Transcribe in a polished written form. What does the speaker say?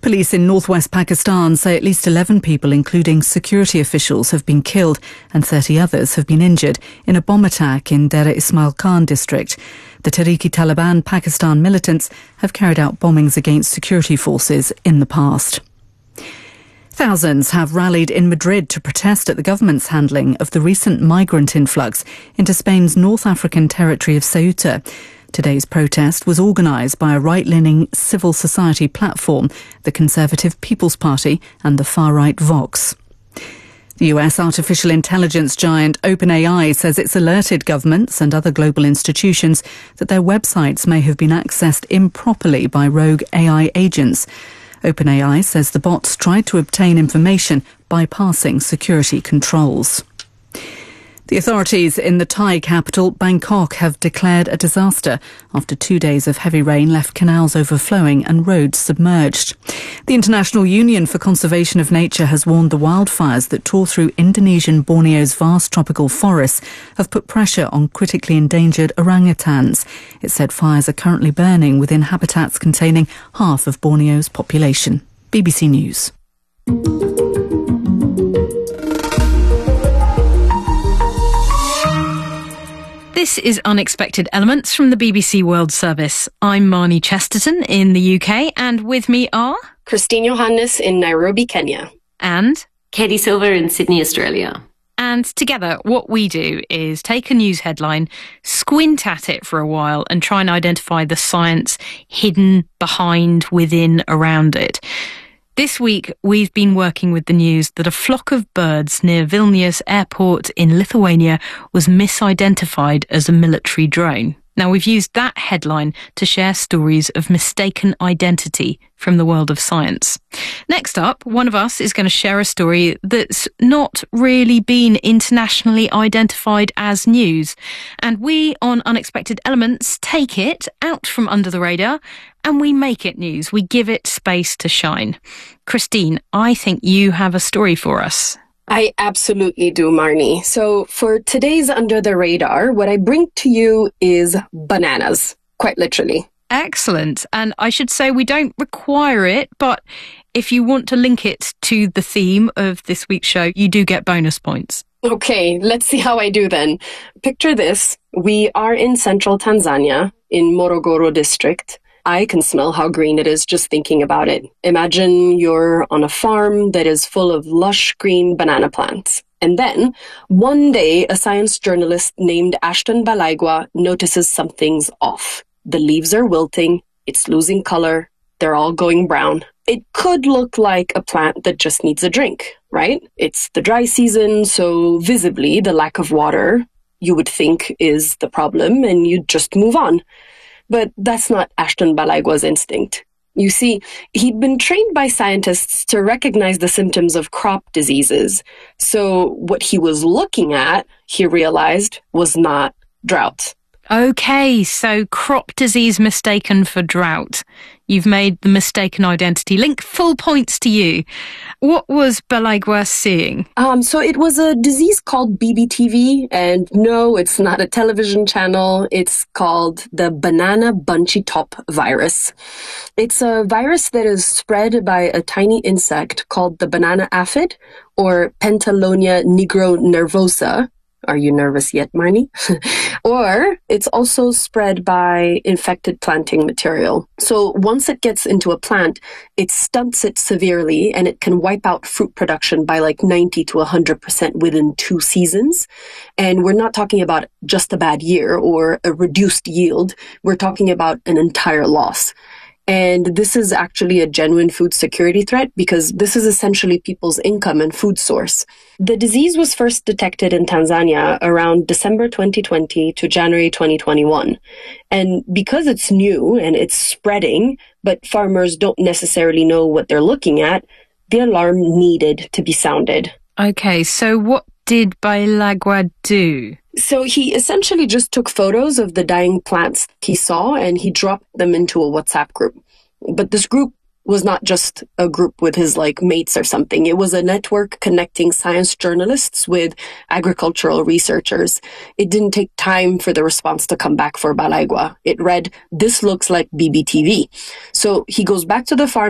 Police in northwest Pakistan say at least 11 people, including security officials, have been killed and 30 others have been injured in a bomb attack in Dera Ismail Khan district. The Tehreek-e-Taliban Pakistan militants have carried out bombings against security forces in the past. Thousands have rallied in Madrid to protest at the government's handling of the recent migrant influx into Spain's North African territory of Ceuta. Today's protest was organised by a right-leaning civil society platform, the Conservative People's Party and the far-right Vox. The US artificial intelligence giant OpenAI says it's alerted governments and other global institutions that their websites may have been accessed improperly by rogue AI agents. OpenAI says the bots tried to obtain information bypassing security controls. The authorities in the Thai capital, Bangkok, have declared a disaster after 2 days of heavy rain left canals overflowing and roads submerged. The International Union for Conservation of Nature has warned the wildfires that tore through Indonesian Borneo's vast tropical forests have put pressure on critically endangered orangutans. It said fires are currently burning within habitats containing half of Borneo's population. BBC News. This is Unexpected Elements from the BBC World Service. I'm Marnie Chesterton in the UK, and with me are Christine Johannes in Nairobi, Kenya. And Katie Silver in Sydney, Australia. And together, what we do is take a news headline, squint at it for a while, and try and identify the science hidden behind, within, around it. This week, we've been working with the news that a flock of birds near Vilnius airport in Lithuania was misidentified as a military drone. Now, we've used that headline to share stories of mistaken identity from the world of science. Next up, one of us is going to share a story that's not really been internationally identified as news. And we, on Unexpected Elements, take it out from under the radar and we make it news. We give it space to shine. Christine, I think you have a story for us. I absolutely do, Marnie. So for today's Under the Radar, what I bring to you is bananas, quite literally. Excellent. And I should say we don't require it, but if you want to link it to the theme of this week's show, you do get bonus points. Okay, let's see how I do then. Picture this. We are in central Tanzania, in Morogoro district. I can smell how green it is just thinking about it. Imagine you're on a farm that is full of lush green banana plants. And then, one day, a science journalist named Ashton Balaigwa notices something's off. The leaves are wilting, it's losing color, they're all going brown. It could look like a plant that just needs a drink, right? It's the dry season, so visibly the lack of water, you would think, is the problem, and you'd just move on. But that's not Ashton Balaigwa's instinct. You see, he'd been trained by scientists to recognize the symptoms of crop diseases. So what he was looking at, he realized, was not drought. Okay, so crop disease mistaken for drought. You've made the mistaken identity link. Full points to you. What was Balaigwa seeing? So it was a disease called BBTV, and no, it's not a television channel. It's called the banana bunchy top virus. It's a virus that is spread by a tiny insect called the banana aphid, or Pentalonia nigronervosa. Are you nervous yet, Marnie? Or it's also spread by infected planting material. So once it gets into a plant, it stunts it severely and it can wipe out fruit production by like 90 to 100% within 2 seasons. And we're not talking about just a bad year or a reduced yield. We're talking about an entire loss. And this is actually a genuine food security threat because this is essentially people's income and food source. The disease was first detected in Tanzania around December 2020 to January 2021. And because it's new and it's spreading, but farmers don't necessarily know what they're looking at, the alarm needed to be sounded. Okay, so what did Balaigwa do? So he essentially just took photos of the dying plants he saw and he dropped them into a WhatsApp group. But this group was not just a group with his mates or something. It was a network connecting science journalists with agricultural researchers. It didn't take time for the response to come back for Balaigwa. It read, "This looks like BBTV." So he goes back to the farm